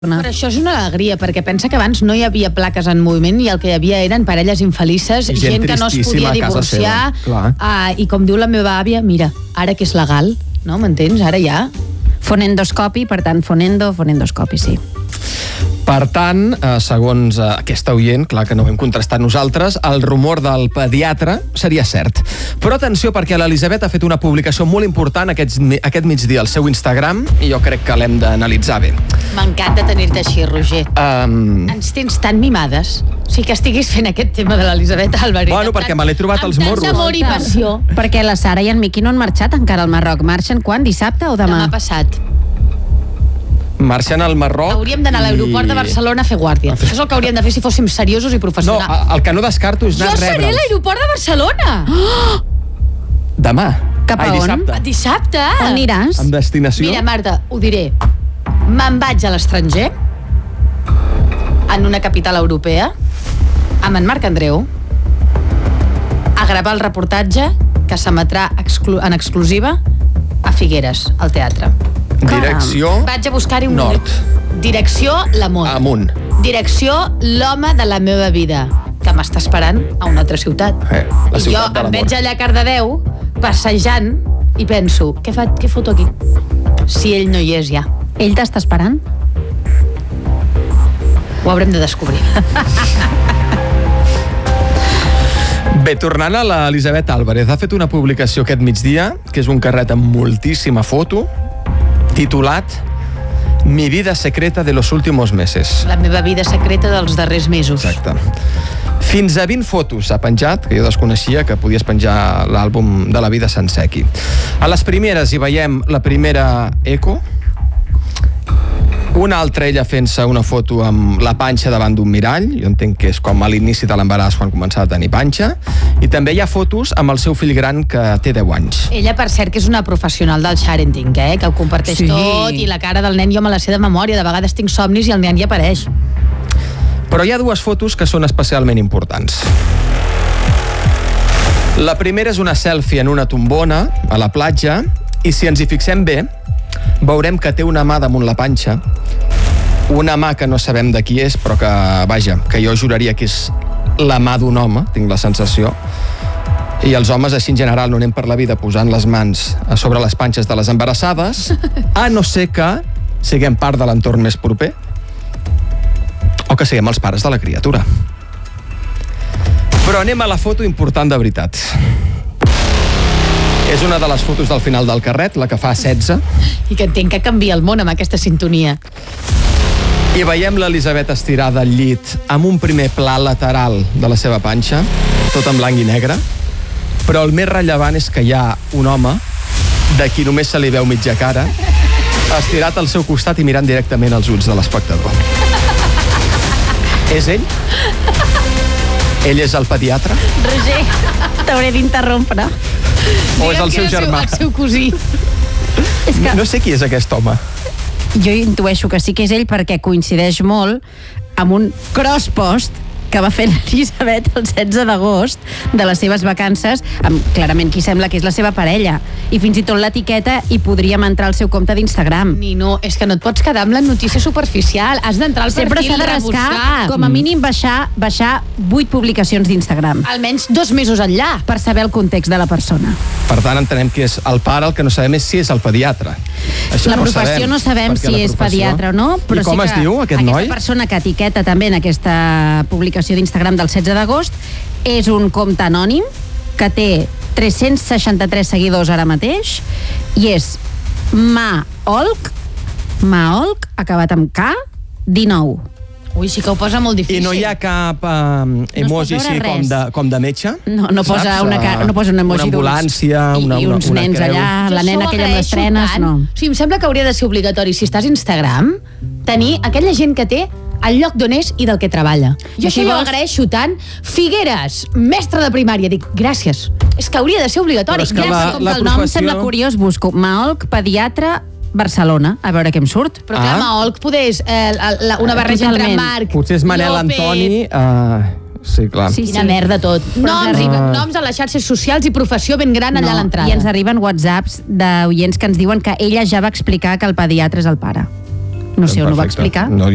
Però això és una alegria, perquè pensa que abans no hi havia plaques en moviment i el que hi havia eren parelles infelices, gent que no es podia divorciar, i com diu la meva àvia, mira, ara que és legal, no? M'entens? Ara ja. Fonendoscopi, per tant, fonendoscopi, sí. Per tant, segons aquesta oient, clar que no ho hem contrastat nosaltres, el rumor del pediatre seria cert. Però atenció, perquè l'Elisabet ha fet una publicació molt important aquest migdia al seu Instagram i jo crec que l'hem d'analitzar bé. M'encanta tenir-te així, Roger. Ens tens tan mimades. O sigui, que estiguis fent aquest tema de l'Elisabet Álvarez. Bueno, perquè me l'he trobat als morros. Amb tant amor i passió. Perquè la Sara i en Miqui no han marxat encara al Marroc. Marxen quan? Dissabte o demà? Demà passat. Marxant al Marroc. Hauríem d'anar a l'aeroport de Barcelona a fer guàrdia. Això és el que hauríem de fer si fóssim seriosos i professionals. No, el que no descarto és anar a rebre'ls. Jo seré a l'aeroport de Barcelona! Demà. Cap a on? Dissabte. Dissabte. On aniràs? Amb destinació? Mira, Marta, ho diré. Me'n vaig a l'estranger, en una capital europea, amb en Marc Andreu, a gravar el reportatge que s'emetrà en exclusiva a Figueres, al teatre. Direcció vaig a buscar-hi un nord. Direcció l'amor. Amunt. Direcció l'home de la meva vida, que m'està esperant a una altra ciutat. La I jo em veig allà a Cardedeu, passejant, i penso, què foto aquí? Si ell no hi és ja. Ell t'està esperant? Ho haurem de descobrir. Bé, tornant a l'Elisabet Álvarez, ha fet una publicació aquest migdia, que és un carret amb moltíssima foto, titulat Mi vida secreta de los últimos meses. La meva vida secreta dels darrers mesos. Exacte. Fins a 20 fotos s'ha penjat, que jo desconeixia que podies penjar l'àlbum de la vida sencer aquí. A les primeres hi veiem la primera Eco, una altra ella fent-se una foto amb la panxa davant d'un mirall, jo entenc que és com a l'inici de l'embaràs quan començava a tenir panxa, i també hi ha fotos amb el seu fill gran que té 10 anys. Ella, per cert, que és una professional del parenting, que ho comparteix tot, i la cara del nen jo me la sé de memòria, de vegades tinc somnis i el nen hi apareix. Però hi ha dues fotos que són especialment importants. La primera és una selfie en una tombona a la platja, i si ens hi fixem bé, veurem que té una mà damunt la panxa, una mà que no sabem de qui és, però que, vaja, que jo juraria que és la mà d'un home, tinc la sensació, i els homes així en general no anem per la vida posant les mans a sobre les panxes de les embarassades, a no ser que siguem part de l'entorn més proper, o que siguem els pares de la criatura. Però anem a la foto important de veritat. És una de les fotos del final del carret, la que fa 16. I que entenc que canvia el món amb aquesta sintonia. I veiem l'Elisabet estirada al llit amb un primer pla lateral de la seva panxa, tot en blanc i negre, però el més rellevant és que hi ha un home de qui només se li veu mitja cara, estirat al seu costat i mirant directament als ulls de l'espectador. És ell? Ell és el pediatre? Roger, t'hauré d'interrompre. O és el seu germà? El seu cosí. No sé qui és aquest home. Jo intueixo que sí que és ell perquè coincideix molt amb un crosspost que va fer l'Elisabet el 16 d'agost de les seves vacances, amb clarament qui sembla que és la seva parella. I fins i tot l'etiqueta hi podríem entrar al seu compte d'Instagram. No, és que no et pots quedar amb la notícia superficial. Has d'entrar al Sempre perfil, s'ha de rascar, com a mínim baixar 8 publicacions d'Instagram. Almenys 2 mesos enllà. Per saber el context de la persona. Per tant, entenem que és el pare, el que no sabem és si és el pediatre. La professió no sabem si és pediatre o no, però i com es diu, aquest noi? Aquesta persona que etiqueta també en aquesta publicació d'Instagram del 16 d'agost és un compte anònim que té 363 seguidors ara mateix i és Maolc, acabat amb K, 19. Ui, sí que ho posa molt difícil. I no hi ha cap emoji així com de metge? No posa una emoji una ambulància, i uns nens creu. Allà, la nena aquella amb les trenes, no. O sigui, em sembla que hauria de ser obligatori, si estàs a Instagram, tenir aquella gent que té el lloc d'on és i del que treballa. Jo això ho agraeixo tant. Figueres, mestre de primària, dic, gràcies. És que hauria de ser obligatori. Però és que com que el nom sembla curiós, busco Maolc, pediatre, Barcelona, a veure què em surt. Però clar, Maolc poder és una barreja entre Marc, potser és Manel López, Antoni... Sí, clar. Quina merda tot. Noms a les xarxes socials i professió ben gran allà a l'entrada. I ens arriben whatsapps d'oients que ens diuen que ella ja va explicar que el pediatre és el pare. No sé on ho va explicar.